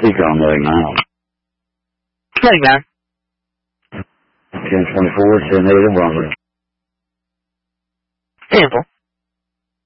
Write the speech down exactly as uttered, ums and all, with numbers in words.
speaker on there now. Hey, man. ten twenty-four, ten eight, Brunswick. Simple.